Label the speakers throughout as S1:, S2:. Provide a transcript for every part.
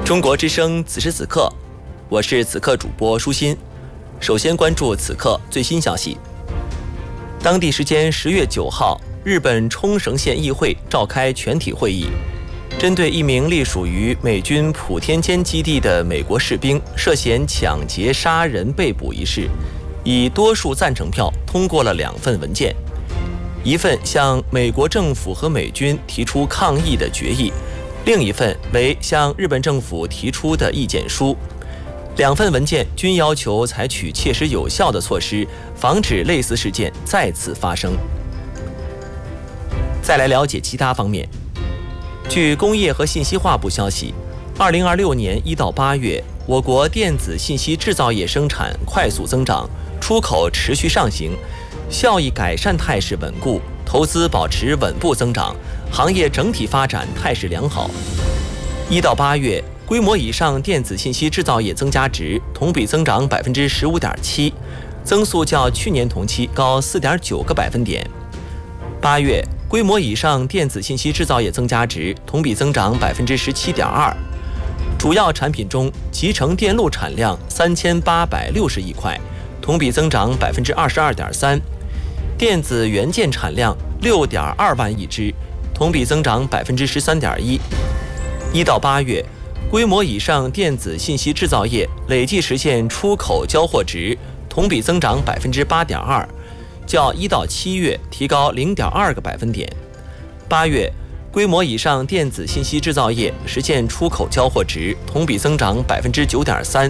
S1: 中国之声此时此刻，我是此刻主播舒心。首先关注此刻最新消息。当地时间10月9号，日本冲绳县议会召开全体会议，针对一名隶属于美军普天间基地的美国士兵涉嫌抢劫杀人被捕一事，以多数赞成票通过了2份文件，一份向美国政府和美军提出抗议的决议，另一份为向日本政府提出的意见书。2份文件均要求采取切实有效的措施，防止类似事件再次发生。再来了解其他方面。据工业和信息化部消息，2026年1到8月，我国电子信息制造业生产快速增长，出口持续上行，效益改善态势稳固，投资保持稳步增长，行业整体发展态势良好。1到8月，规模以上电子信息制造业增加值同比增长 15.7%， 增速较去年同期高 4.9个百分点。8月，规模以上电子信息制造业增加值同比增长 17.2%。主要产品中，集成电路产量3860亿块，同比增长 22.3%， 电子元件产量6.2万亿只，同比增长 13.1%。1到8月，规模以上电子信息制造业累计实现出口交货值同比增长 8.2%， 较1到7月提高 0.2个百分点。8月，规模以上电子信息制造业实现出口交货值同比增长 9.3%。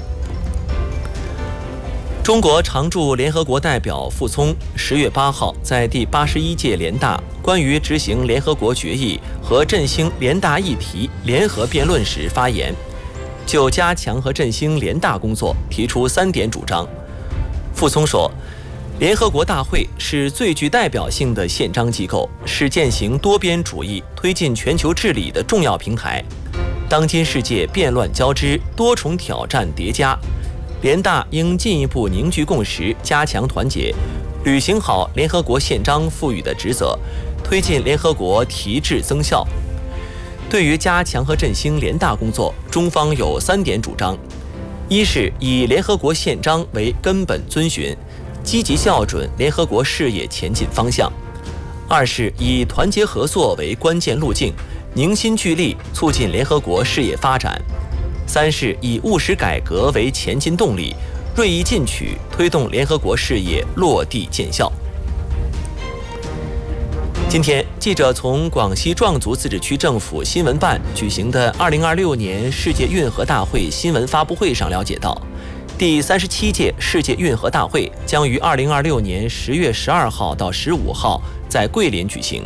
S1: 中国常驻联合国代表傅聪10月8号在第81届联大关于执行联合国决议和振兴联大议题联合辩论时发言，就加强和振兴联大工作提出3点主张。傅聪说，联合国大会是最具代表性的宪章机构，是践行多边主义、推进全球治理的重要平台。当今世界变乱交织，多重挑战叠加，联大应进一步凝聚共识，加强团结，履行好联合国宪章赋予的职责，推进联合国提质增效。对于加强和振兴联大工作，中方有3点主张：一是以联合国宪章为根本遵循，积极校准联合国事业前进方向；二是以团结合作为关键路径，凝心聚力促进联合国事业发展；三是以务实改革为前进动力，锐意进取，推动联合国事业落地见效。今天，记者从广西壮族自治区政府新闻办举行的2026年世界运河大会新闻发布会上了解到，第37届世界运河大会将于2026年10月12号到15号在桂林举行。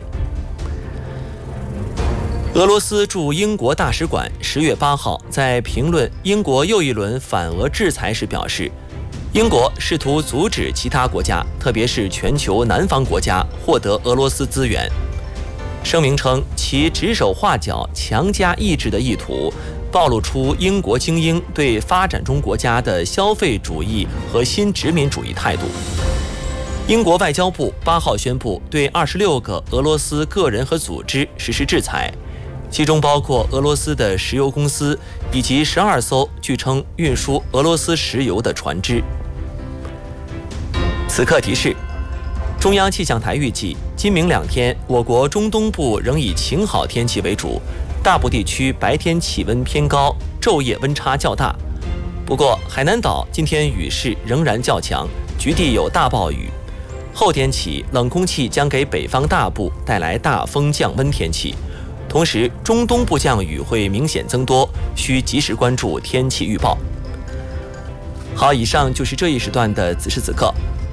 S1: 俄罗斯驻英国大使馆10月8号在评论英国又一轮反俄制裁时表示，英国试图阻止其他国家，特别是全球南方国家获得俄罗斯资源。声明称，其指手画脚、强加意志的意图暴露出英国精英对发展中国家的消费主义和新殖民主义态度。英国外交部8号宣布对26个俄罗斯个人和组织实施制裁，其中包括俄罗斯的石油公司以及12艘据称运输俄罗斯石油的船只。此刻提示，中央气象台预计今明2天，我国中东部仍以晴好天气为主，大部地区白天气温偏高，昼夜温差较大。不过，海南岛今天雨势仍然较强，局地有大暴雨。后天起，冷空气将给北方大部带来大风降温天气，同时中东部降雨会明显增多，需及时关注天气预报。好，以上就是这一时段的此时此刻，